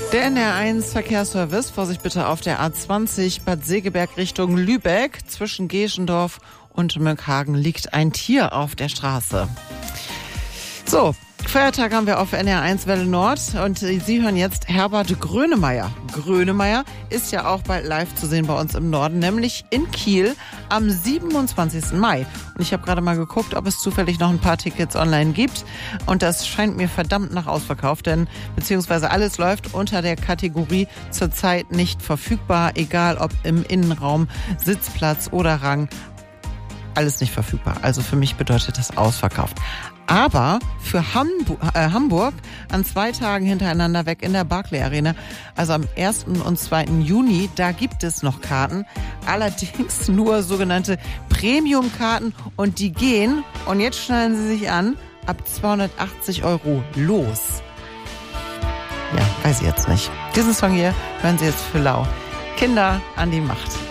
Der NDR1 Verkehrsservice, Vorsicht bitte auf der A20 Bad Segeberg Richtung Lübeck. Zwischen Geschendorf und Möckhagen liegt ein Tier auf der Straße. So, Feiertag haben wir auf NDR1 Welle Nord und Sie hören jetzt Herbert Grönemeyer. Grönemeyer ist ja auch bald live zu sehen bei uns im Norden, nämlich in Kiel am 27. Mai. Und ich habe gerade mal geguckt, ob es zufällig noch ein paar Tickets online gibt. Und das scheint mir verdammt nach ausverkauft, denn beziehungsweise alles läuft unter der Kategorie zurzeit nicht verfügbar, egal ob im Innenraum, Sitzplatz oder Rang. Alles nicht verfügbar. Also für mich bedeutet das ausverkauft. Aber für Hamburg an 2 Tagen hintereinander weg in der Barclay Arena, also am 1. und 2. Juni, da gibt es noch Karten. Allerdings nur sogenannte Premium-Karten und die gehen, und jetzt schnallen Sie sich an, ab 280 € los. Ja, weiß ich jetzt nicht. Diesen Song hier hören Sie jetzt für lau. Kinder an die Macht.